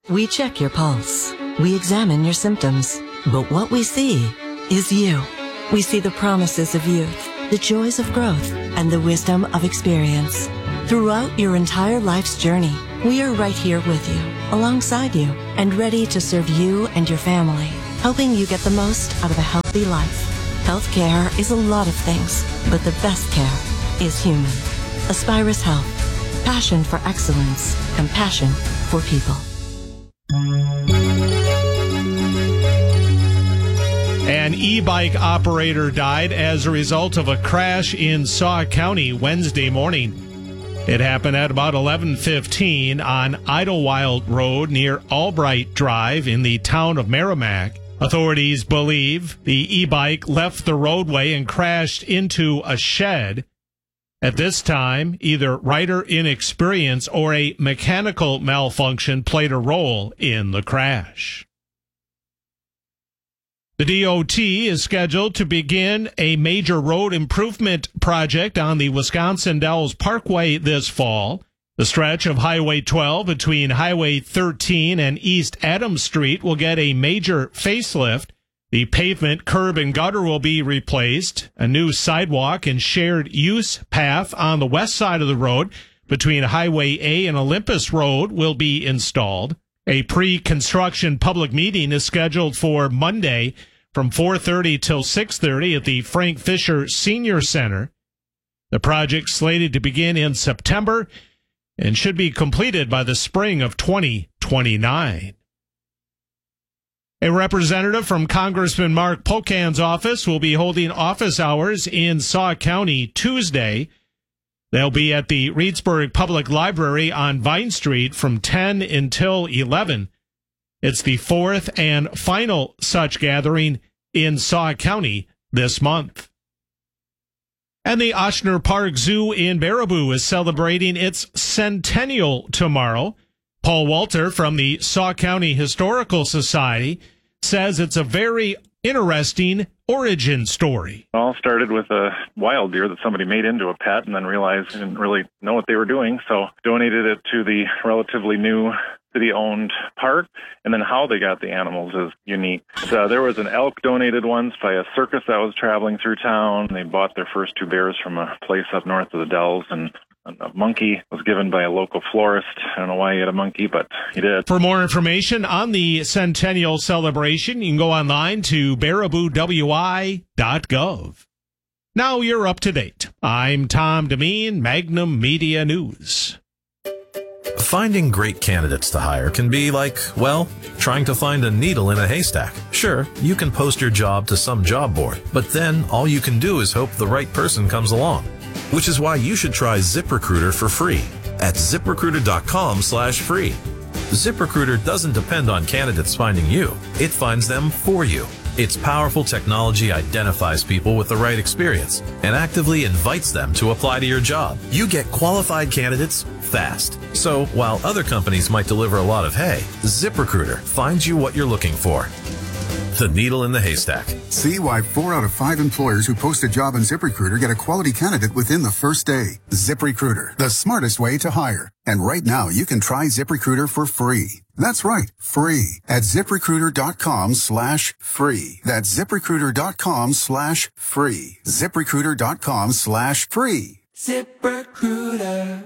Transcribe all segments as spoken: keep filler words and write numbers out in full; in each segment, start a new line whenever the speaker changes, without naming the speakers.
We check your pulse. We examine your symptoms. But what we see is you. We see the promises of youth, the joys of growth, and the wisdom of experience. Throughout your entire life's journey, we are right here with you, alongside you, and ready to serve you and your family, helping you get the most out of a healthy life. Healthcare is a lot of things, but the best care is human. Aspirus Health. Passion for excellence. Compassion for people.
An e-bike operator died as a result of a crash in Sauk County Wednesday morning. It happened at about eleven fifteen on Idlewild Road near Albright Drive in the town of Merrimack. Authorities believe the e-bike left the roadway and crashed into a shed. At this time, either rider inexperience or a mechanical malfunction played a role in the crash. The D O T is scheduled to begin a major road improvement project on the Wisconsin Dells Parkway this fall. The stretch of Highway twelve between Highway thirteen and East Adams Street will get a major facelift. The pavement, curb, and gutter will be replaced. A new sidewalk and shared use path on the west side of the road between Highway A and Olympus Road will be installed. A pre-construction public meeting is scheduled for Monday from four thirty till six thirty at the Frank Fisher Senior Center. The project slated to begin in September and should be completed by the spring of twenty twenty-nine. A representative from Congressman Mark Pocan's office will be holding office hours in Sauk County Tuesday. They'll be at the Reedsburg Public Library on Vine Street from ten until eleven. It's the fourth and final such gathering in Sauk County this month. And the Ochsner Park Zoo in Baraboo is celebrating its centennial tomorrow. Paul Walter from the Sauk County Historical Society says it's a very interesting origin story.
It all started with a wild deer that somebody made into a pet and then realized they didn't really know what they were doing, so donated it to the relatively new city-owned park, and then how they got the animals is unique. So there was an elk donated once by a circus that was traveling through town. They bought their first two bears from a place up north of the Dells, and a monkey was given by a local florist. I don't know why he had a monkey, but he did.
For more information on the Centennial Celebration, you can go online to baraboo w i dot gov. Now you're up to date. I'm Tom Demeen, Magnum Media News.
Finding great candidates to hire can be like, well, trying to find a needle in a haystack. Sure, you can post your job to some job board, but then all you can do is hope the right person comes along. Which is why you should try ZipRecruiter for free at ZipRecruiter.com slash free. ZipRecruiter doesn't depend on candidates finding you. It finds them for you. Its powerful technology identifies people with the right experience and actively invites them to apply to your job. You get qualified candidates fast. So while other companies might deliver a lot of hay, ZipRecruiter finds you what you're looking for. The needle in the haystack.
See why four out of five employers who post a job on ZipRecruiter get a quality candidate within the first day. ZipRecruiter, the smartest way to hire. And right now, you can try ZipRecruiter for free. That's right, free at ZipRecruiter.com slash free. That's ZipRecruiter.com slash free. ZipRecruiter.com slash free.
ZipRecruiter.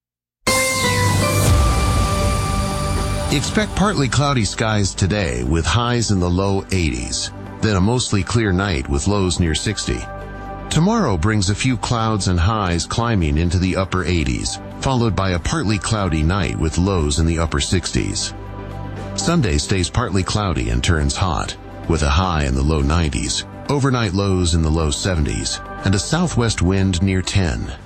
Expect partly cloudy skies today with highs in the low eighties, then a mostly clear night with lows near sixty. Tomorrow brings a few clouds and highs climbing into the upper eighties, followed by a partly cloudy night with lows in the upper sixties. Sunday stays partly cloudy and turns hot, with a high in the low nineties, overnight lows in the low seventies, and a southwest wind near ten.